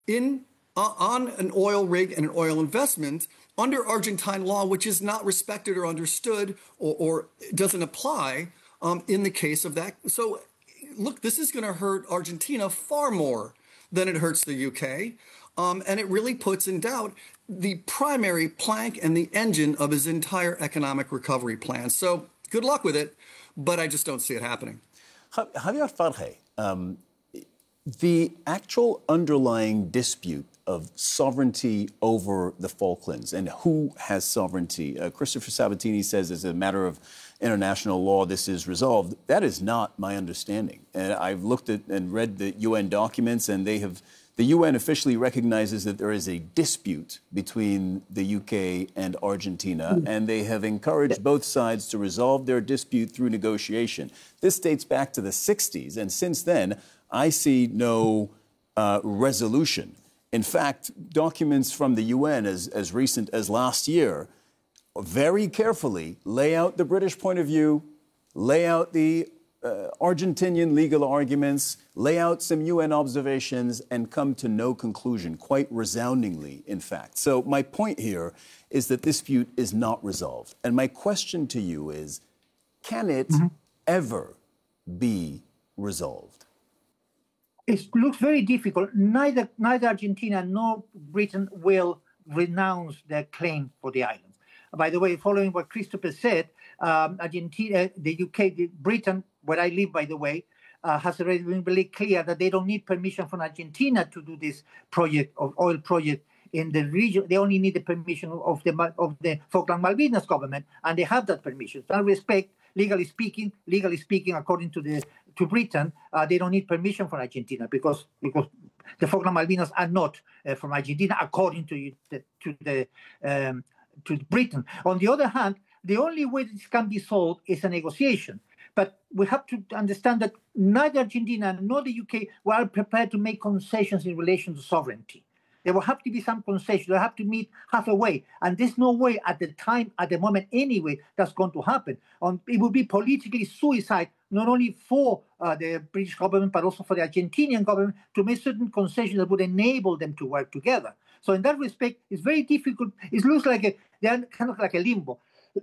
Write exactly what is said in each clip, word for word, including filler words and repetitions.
in uh, on an oil rig and an oil investment under Argentine law, which is not respected or understood or, or doesn't apply um, in the case of that. So, look, this is going to hurt Argentina far more than it hurts the U K. Um, and it really puts in doubt the primary plank and the engine of his entire economic recovery plan. So good luck with it, but I just don't see it happening. Javier Farge, um, the actual underlying dispute of sovereignty over the Falklands and who has sovereignty, uh, Christopher Sabatini says as a matter of international law, this is resolved. That is not my understanding. And I've looked at and read the U N documents, and they have, the U N officially recognizes that there is a dispute between the U K and Argentina, mm. and they have encouraged both sides to resolve their dispute through negotiation. This dates back to the sixties, and since then, I see no uh, resolution. In fact, documents from the U N as, as recent as last year very carefully lay out the British point of view, lay out the uh, Argentinian legal arguments, lay out some U N observations, and come to no conclusion, quite resoundingly, in fact. So my point here is that this dispute is not resolved. And my question to you is, can it mm-hmm. ever be resolved? It looks very difficult. Neither, neither Argentina nor Britain will renounce their claim for the islands. By the way, following what Christopher said, um, Argentina, the U K, the Britain, where I live, by the way, uh, has already been really clear that they don't need permission from Argentina to do this project of oil project in the region. They only need the permission of the of the Falkland Malvinas government, and they have that permission. So I respect, legally speaking, legally speaking, according to the to Britain, uh, they don't need permission from Argentina because because the Falkland Malvinas are not uh, from Argentina, according to the, to the um, to Britain. On the other hand, the only way this can be solved is a negotiation. But we have to understand that neither Argentina nor the U K were prepared to make concessions in relation to sovereignty. There will have to be some concessions. They have to meet halfway. And there's no way at the time, at the moment anyway, that's going to happen. Um, it would be politically suicide, not only for uh, the British government, but also for the Argentinian government to make certain concessions that would enable them to work together. So in that respect, it's very difficult. It looks like a, they're kind of like a limbo,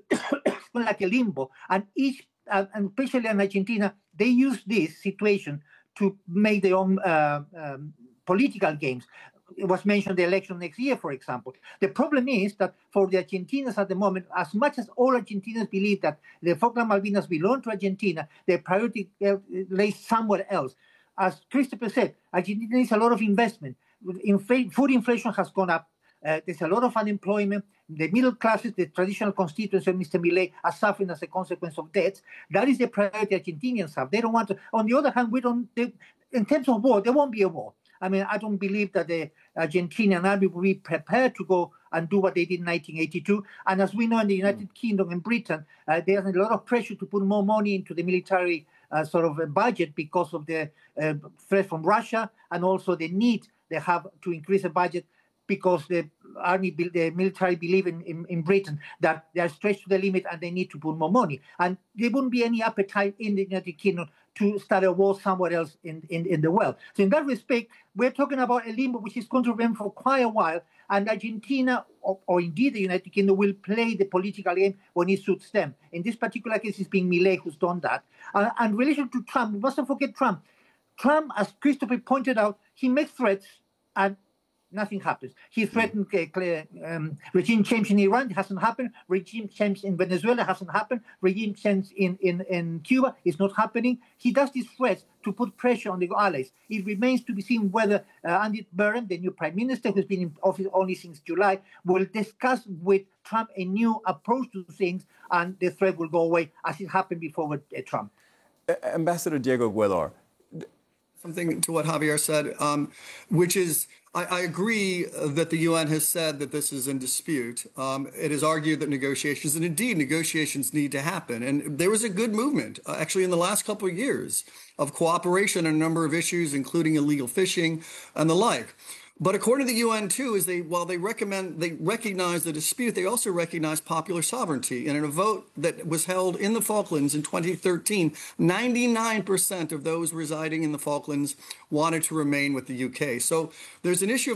like a limbo. And each, uh, and especially in Argentina, they use this situation to make their own uh, um, political games. It was mentioned the election next year, for example. The problem is that for the Argentinians at the moment, as much as all Argentinians believe that the Falkland Malvinas belong to Argentina, their priority lays somewhere else. As Christopher said, Argentina needs a lot of investment. Infl- food inflation has gone up. Uh, there's a lot of unemployment. The middle classes, the traditional constituency of Mister Milei, are suffering as a consequence of debts. That is the priority Argentinians have. They don't want to. On the other hand, we don't. They, in terms of war, there won't be a war. I mean, I don't believe that the Argentinian army will be prepared to go and do what they did in nineteen eighty-two. And as we know, in the United mm. Kingdom and Britain, uh, there's a lot of pressure to put more money into the military uh, sort of a budget because of the uh, threat from Russia and also the need they have to increase the budget because the army, the military believe in, in, in Britain that they are stretched to the limit and they need to put more money. And there wouldn't be any appetite in the United Kingdom to start a war somewhere else in, in, in the world. So in that respect, we're talking about a limbo which is going to remain for quite a while, and Argentina, or, or indeed the United Kingdom, will play the political game when it suits them. In this particular case, it's been Milei who's done that. Uh, and in relation to Trump, we mustn't forget Trump. Trump, as Christopher pointed out, he makes threats and nothing happens. He threatened uh, um, regime change in Iran. It hasn't happened. Regime change in Venezuela hasn't happened. Regime change in, in, in Cuba is not happening. He does these threats to put pressure on the allies. It remains to be seen whether uh, Andy Burnham, the new prime minister, who's been in office only since July, will discuss with Trump a new approach to things, and the threat will go away as it happened before with uh, Trump. Uh, Ambassador Diego Aguilar. Something to what Javier said, um, which is, I, I agree that the U N has said that this is in dispute. Um, it has argued that negotiations, and indeed negotiations need to happen. And there was a good movement, uh, actually, in the last couple of years of cooperation on a number of issues, including illegal fishing and the like. But according to the U N, too, is they while they recommend they recognize the dispute, they also recognize popular sovereignty. And in a vote that was held in the Falklands in twenty thirteen, ninety-nine percent of those residing in the Falklands wanted to remain with the U K. So there's an issue of